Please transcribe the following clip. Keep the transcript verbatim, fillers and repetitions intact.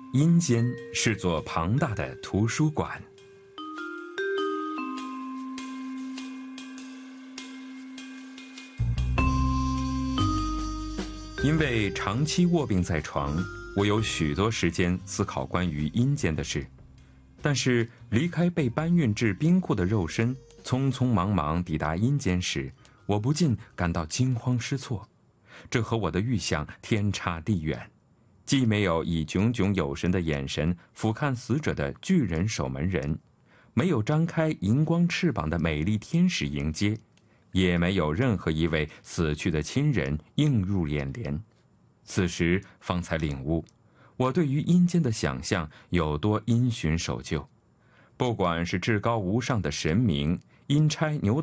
阴间是座庞大的图书馆。因为长期卧病在床，我有许多时间思考关于阴间的事。但是离开被搬运至冰库的肉身，匆匆忙忙抵达阴间时，我不禁感到惊慌失措。这和我的预想天差地远，既没有以炯炯有神的眼神俯瞰死者的巨人守门人，没有张开荧光翅膀的美丽天使迎接，也没有任何一位死去的亲人映入眼帘。此时方才领悟，我对于阴间的想象有多因循守旧。不管是至高无上的神明，阴差牛